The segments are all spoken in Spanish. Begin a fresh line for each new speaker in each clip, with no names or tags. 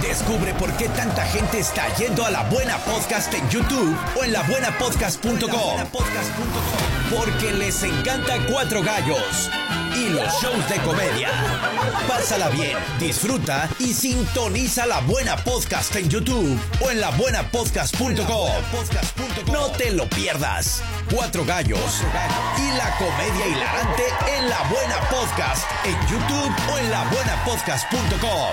Descubre por qué tanta gente está yendo a La Buena Podcast en YouTube o en labuenapodcast.com. Porque les encanta Cuatro Gallos y los shows de comedia. Pásala bien, disfruta y sintoniza La Buena Podcast en YouTube o en labuenapodcast.com. No te lo pierdas. Cuatro Gallos y la comedia hilarante en La Buena Podcast en YouTube o en labuenapodcast.com.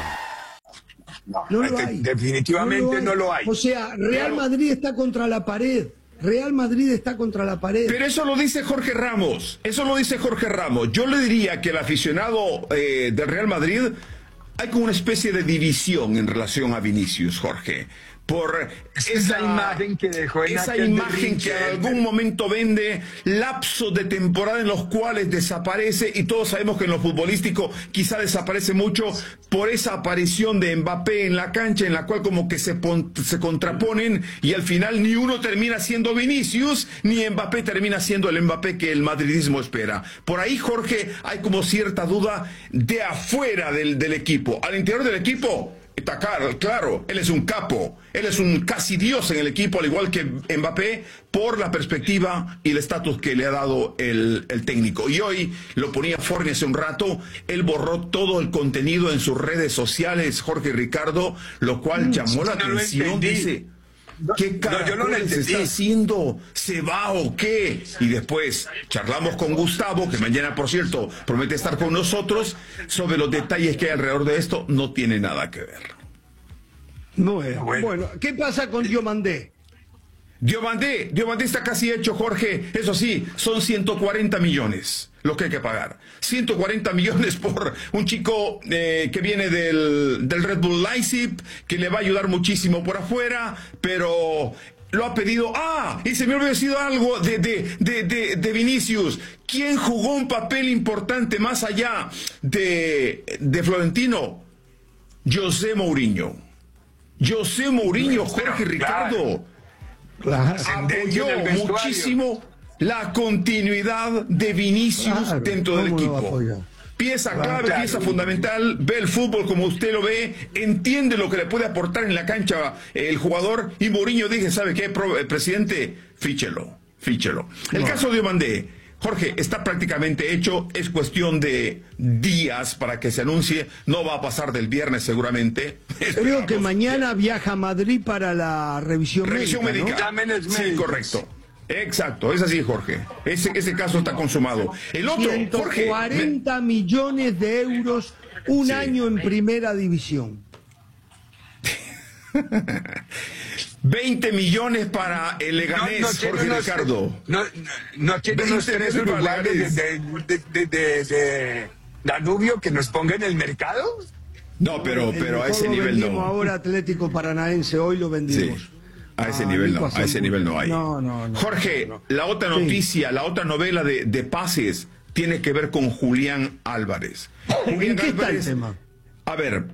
No lo hay.
Definitivamente no lo hay.
O sea, Real Madrid está contra la pared. Real Madrid está contra la pared.
Pero eso lo dice Jorge Ramos. Eso lo dice Jorge Ramos. Yo le diría que el aficionado del Real Madrid, hay como una especie de división en relación a Vinicius, Jorge. Por
esa imagen que dejó en
esa imagen que en algún momento vende lapsos de temporada en los cuales desaparece, y todos sabemos que en lo futbolístico quizá desaparece mucho por esa aparición de Mbappé en la cancha, en la cual como que se contraponen y al final ni uno termina siendo Vinicius ni Mbappé termina siendo el Mbappé que el madridismo espera. Por ahí, Jorge, hay como cierta duda de afuera del equipo. Al interior del equipo está claro, él es un capo, él es un casi dios en el equipo, al igual que Mbappé, por la perspectiva y el estatus que le ha dado el técnico. Y hoy, lo ponía Forni hace un rato, él borró todo el contenido en sus redes sociales, Jorge y Ricardo, lo cual llamó la atención. Dice, ¿qué caracoles está haciendo? ¿Se va o qué? Y después charlamos con Gustavo, que mañana, por cierto, promete estar con nosotros, sobre los detalles que hay alrededor de esto. No tiene nada que ver.
No es. Bueno, ¿qué pasa con Diomandé?
Diomandé está casi hecho, Jorge. Eso sí, son 140 millones lo que hay que pagar. 140 millones por un chico que viene del Red Bull Leipzig, que le va a ayudar muchísimo por afuera, pero lo ha pedido. Y se me olvidó decir algo de Vinicius. ¿Quién jugó un papel importante más allá de Florentino? José Mourinho. José Mourinho, Jorge, Ricardo.
Claro.
Apoyó muchísimo la continuidad de Vinicius dentro del equipo. Pieza clave, pieza fundamental, ve el fútbol como usted lo ve, entiende lo que le puede aportar en la cancha el jugador, y Mourinho dije, ¿sabe qué, presidente? Fíchelo. El caso de Diomandé, Jorge, está prácticamente hecho, es cuestión de días para que se anuncie, no va a pasar del viernes seguramente.
Creo que mañana viaja a Madrid para la revisión médica.
¿no?
Sí, correcto. Exacto, es así, Jorge. Ese caso está consumado. El otro,
140
Jorge,
millones de euros, un año en primera división.
20 millones para el Leganés, Jorge Ricardo.
No tiene unos tres uruguayos de Danubio que nos ponga en el mercado.
No, pero a ese nivel no.
Ahora Atlético Paranaense, hoy lo vendimos.
Sí. A ese nivel no hay.
No.
Jorge, la otra noticia, la otra novela de pases tiene que ver con Julián Álvarez.
¿En qué está el tema?
A ver,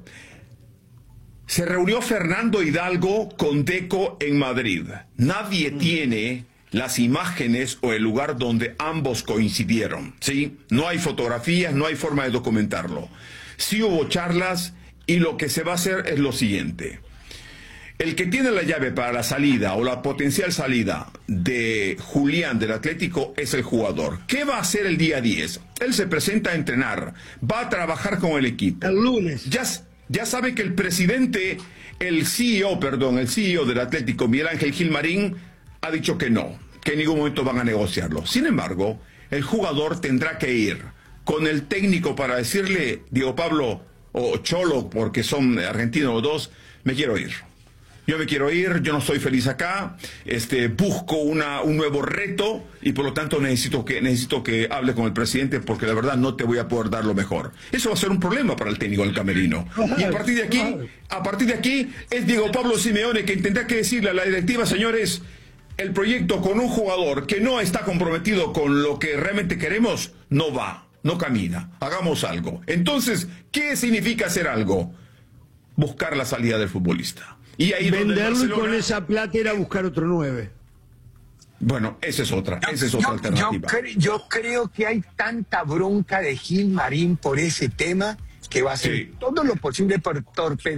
se reunió Fernando Hidalgo con Deco en Madrid. Nadie tiene las imágenes o el lugar donde ambos coincidieron, ¿sí? No hay fotografías, no hay forma de documentarlo. Sí hubo charlas y lo que se va a hacer es lo siguiente. El que tiene la llave para la salida o la potencial salida de Julián del Atlético es el jugador. ¿Qué va a hacer el día 10? Él se presenta a entrenar, va a trabajar con el equipo.
El lunes.
Ya sabe que el presidente, el CEO del Atlético, Miguel Ángel Gilmarín, ha dicho que no, que en ningún momento van a negociarlo. Sin embargo, el jugador tendrá que ir con el técnico para decirle, Diego Pablo o Cholo, porque son argentinos los dos, me quiero ir. Yo me quiero ir, yo no estoy feliz acá, busco un nuevo reto y por lo tanto necesito que hable con el presidente porque la verdad no te voy a poder dar lo mejor. Eso va a ser un problema para el técnico del camerino. Y a partir de aquí es Diego Pablo Simeone que tendrá que decirle a la directiva, señores, el proyecto con un jugador que no está comprometido con lo que realmente queremos, no va, no camina, hagamos algo. Entonces, ¿qué significa hacer algo? Buscar la salida del futbolista. Y ahí
venderlo y con esa plata ir a buscar otro 9.
Bueno, esa es otra alternativa.
Yo creo que hay tanta bronca de Gilmarín por ese tema que va a hacer todo lo posible por torpedear